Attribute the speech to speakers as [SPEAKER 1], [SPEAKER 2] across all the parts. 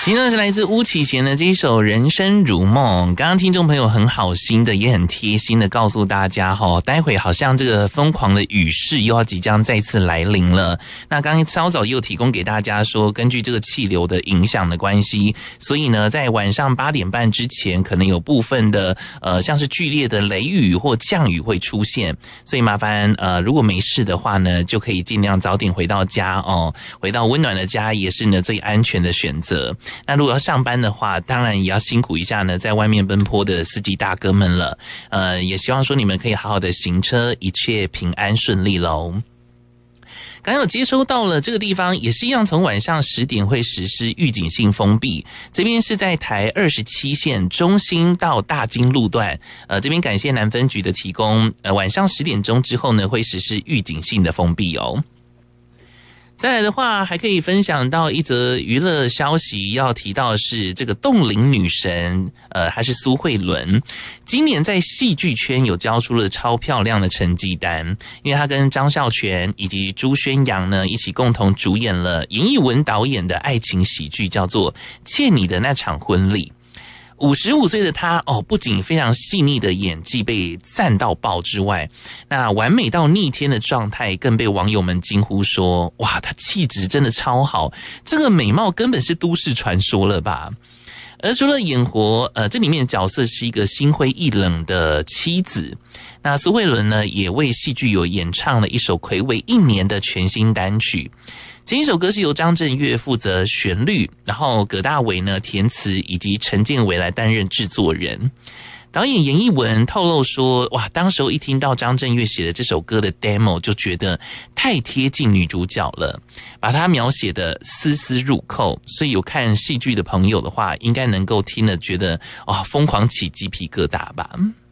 [SPEAKER 1] 今天是来自巫启贤的这一首《人生如梦》。刚刚听众朋友很好心的，也很贴心的告诉大家待会好像这个疯狂的雨势又要即将再次来临了。那刚刚稍早又提供给大家说，根据这个气流的影响的关系，所以呢，在晚上8点半之前，可能有部分的像是剧烈的雷雨或降雨会出现。所以麻烦如果没事的话呢，就可以尽量早点回到家哦，回到温暖的家也是呢最安全的选择。那如果要上班的话，当然也要辛苦一下呢，在外面奔波的司机大哥们了。也希望说你们可以好好的行车，一切平安顺利咯。刚有接收到了这个地方也是一样，从晚上10点会实施预警性封闭。这边是在台27线中兴到大金路段，这边感谢南分局的提供，晚上10点钟之后呢会实施预警性的封闭哦。再来的话，还可以分享到一则娱乐消息，要提到的是这个冻龄女神，她是苏慧伦，今年在戏剧圈有交出了超漂亮的成绩单，因为她跟张孝全以及朱宣阳呢一起共同主演了严艺文导演的爱情喜剧，叫做《欠你的那场婚礼》。55岁的她不仅非常细腻的演技被赞到爆之外，那完美到逆天的状态更被网友们惊呼说，哇，她气质真的超好，这个美貌根本是都市传说了吧。而除了演活这里面角色是一个心灰意冷的妻子，那苏慧伦呢也为戏剧有演唱了一首睽违1年的全新单曲。这一首歌是由张震岳负责旋律，然后葛大为呢填词，以及陈建伟来担任制作人。导演严艺文透露说，哇，当时候一听到张震岳写的这首歌的 demo 就觉得太贴近女主角了，把她描写的丝丝入扣，所以有看戏剧的朋友的话应该能够听了觉得疯狂起鸡皮疙瘩吧。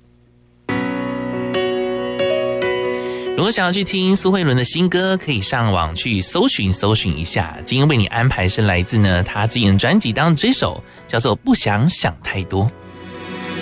[SPEAKER 1] 如果想要去听苏慧伦的新歌，可以上网去搜寻一下。今天为你安排是来自呢她自己的专辑当中这首叫做《不想想太多》。